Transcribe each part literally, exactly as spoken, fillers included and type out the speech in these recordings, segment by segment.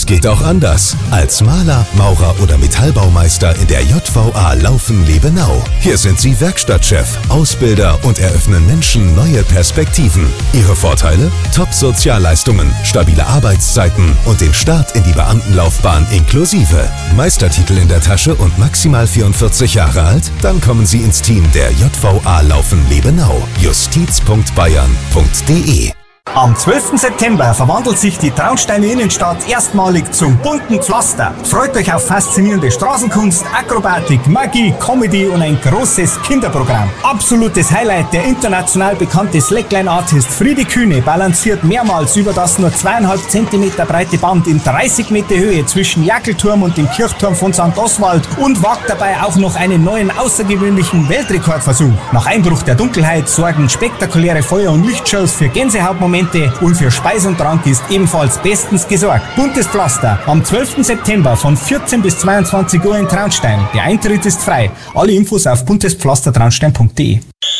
Es geht auch anders. Als Maler, Maurer oder Metallbaumeister in der J V A Laufen-Lebenau. Hier sind Sie Werkstattchef, Ausbilder und eröffnen Menschen neue Perspektiven. Ihre Vorteile? Top-Sozialleistungen, stabile Arbeitszeiten und den Start in die Beamtenlaufbahn inklusive. Meistertitel in der Tasche und maximal vierundvierzig Jahre alt? Dann kommen Sie ins Team der J V A Laufen-Lebenau. justiz punkt bayern punkt de. Am zwölften September verwandelt sich die Traunsteiner Innenstadt erstmalig zum bunten Pflaster. Freut euch auf faszinierende Straßenkunst, Akrobatik, Magie, Comedy und ein großes Kinderprogramm. Absolutes Highlight, der international bekannte Slackline-Artist Friede Kühne balanciert mehrmals über das nur zweieinhalb Zentimeter breite Band in dreißig Meter Höhe zwischen Jackelturm und dem Kirchturm von Sankt Oswald und wagt dabei auch noch einen neuen außergewöhnlichen Weltrekordversuch. Nach Einbruch der Dunkelheit sorgen spektakuläre Feuer- und Lichtshows für Gänsehautmomente und für Speis und Trank ist ebenfalls bestens gesorgt. Buntes Pflaster am zwölften September von vierzehn bis zweiundzwanzig Uhr in Traunstein. Der Eintritt ist frei. Alle Infos auf buntespflastertraunstein punkt de.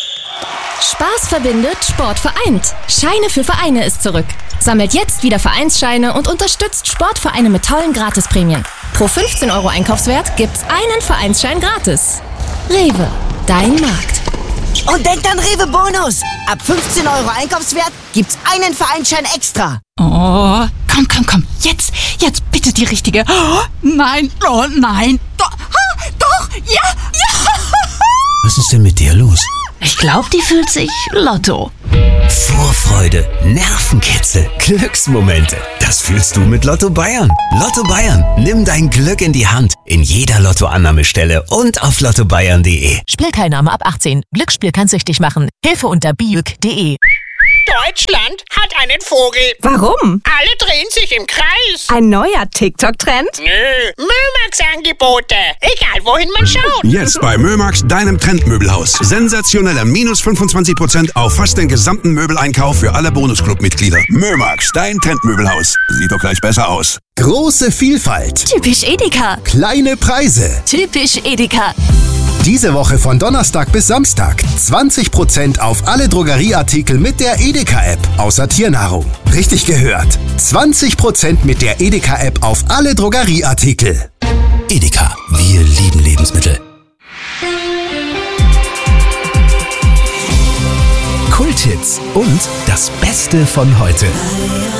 Spaß verbindet, Sport vereint. Scheine für Vereine ist zurück. Sammelt jetzt wieder Vereinsscheine und unterstützt Sportvereine mit tollen Gratisprämien. Pro fünfzehn Euro Einkaufswert gibt's einen Vereinsschein gratis. Rewe, dein Markt. Und denkt an Rewe Bonus. Ab fünfzehn Euro Einkaufswert gibt's einen Vereinsschein extra. Oh, komm, komm, komm. Jetzt, jetzt bitte die richtige. Oh, nein, oh nein. Doch, ah, doch, ja, ja. Was ist denn mit dir los? Ich glaube, die fühlt sich Lotto. Vorfreude, Nervenkitzel, Glücksmomente. Das fühlst du mit Lotto Bayern. Lotto Bayern. Nimm dein Glück in die Hand. In jeder Lottoannahmestelle und auf lotto bayern punkt de. Spielteilnahme ab achtzehn. Glücksspiel kann süchtig machen. Hilfe unter biuk punkt de. Deutschland hat einen Vogel. Warum? Alle drehen sich im Kreis. Ein neuer TikTok-Trend? Nö, Mömax-Angebote. Egal, wohin man schaut. Jetzt bei Mömax, deinem Trendmöbelhaus. Sensationelle minus fünfundzwanzig Prozent auf fast den gesamten Möbeleinkauf für alle Bonusclub-Mitglieder. Mömax, dein Trendmöbelhaus. Sieht doch gleich besser aus. Große Vielfalt. Typisch Edeka. Kleine Preise. Typisch Edeka. Diese Woche von Donnerstag bis Samstag zwanzig Prozent auf alle Drogerieartikel mit der Edeka-App, außer Tiernahrung. Richtig gehört. zwanzig Prozent mit der Edeka-App auf alle Drogerieartikel. Edeka, wir lieben Lebensmittel. Kulthits und das Beste von heute.